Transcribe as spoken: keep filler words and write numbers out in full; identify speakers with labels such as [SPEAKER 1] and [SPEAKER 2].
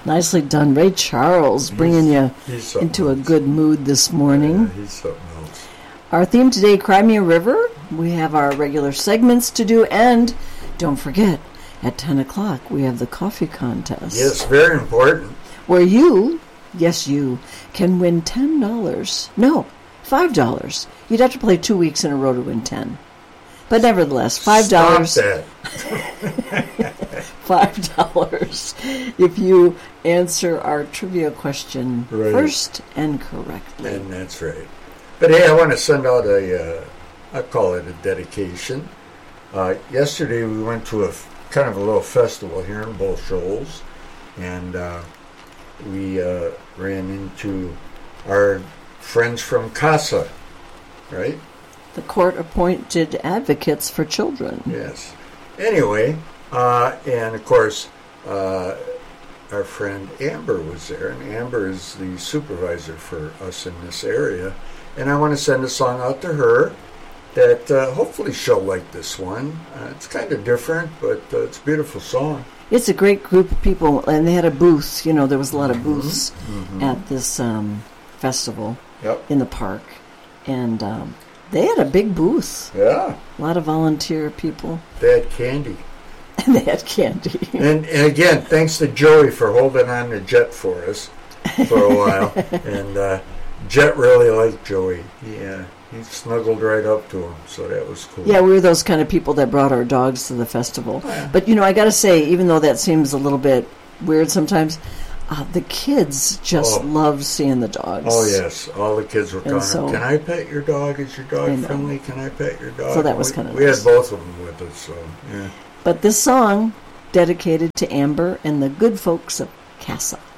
[SPEAKER 1] Nicely done. Ray Charles bringing
[SPEAKER 2] he's,
[SPEAKER 1] you
[SPEAKER 2] he's
[SPEAKER 1] into
[SPEAKER 2] else.
[SPEAKER 1] a good mood this morning.
[SPEAKER 2] Yeah, he's something else.
[SPEAKER 1] Our theme today, Cry Me a River. We have our regular segments to do, and don't forget, at ten o'clock, we have the coffee contest.
[SPEAKER 2] Yes, very important.
[SPEAKER 1] Where you, yes you, can win ten dollars. No, five dollars. You'd have to play two weeks in a row to win ten. But nevertheless, five dollars.
[SPEAKER 2] Stop that.
[SPEAKER 1] five dollars if you answer our trivia question
[SPEAKER 2] right.
[SPEAKER 1] first and correctly.
[SPEAKER 2] And that's right. But hey, I want to send out a, uh, I call it a dedication. Uh, yesterday we went to a kind of a little festival here in Bull Shoals, and uh, we uh, ran into our friends from CASA, right?
[SPEAKER 1] The court-appointed advocates for children.
[SPEAKER 2] Yes. Anyway, uh, and of course, uh, our friend Amber was there, and Amber is the supervisor for us in this area. And I want to send a song out to her that uh, hopefully she'll like this one. Uh, it's kind of different, but uh, it's a beautiful song.
[SPEAKER 1] It's a great group of people, and they had a booth. You know, there was a lot of booths
[SPEAKER 2] mm-hmm.
[SPEAKER 1] at this um, festival
[SPEAKER 2] yep.
[SPEAKER 1] in the park. And um, they had a big booth.
[SPEAKER 2] Yeah.
[SPEAKER 1] A lot of volunteer people.
[SPEAKER 2] They had candy.
[SPEAKER 1] And they had candy.
[SPEAKER 2] And, and again, thanks to Joey for holding on to Jet for us for a while. And uh, Jet really liked Joey. Yeah. He snuggled right up to him, so that was cool.
[SPEAKER 1] Yeah, we were those kind of people that brought our dogs to the festival.
[SPEAKER 2] Oh, yeah.
[SPEAKER 1] But, you know, I got to say, even though that seems a little bit weird sometimes, uh, the kids just
[SPEAKER 2] oh.
[SPEAKER 1] love seeing the dogs.
[SPEAKER 2] Oh, yes. All the kids were calling,
[SPEAKER 1] so,
[SPEAKER 2] can I pet your dog? Is your dog friendly? Can I pet your dog?
[SPEAKER 1] So that was kind of
[SPEAKER 2] We
[SPEAKER 1] nice.
[SPEAKER 2] had both of them with us, so, yeah.
[SPEAKER 1] But this song, dedicated to Amber and the good folks of CASA.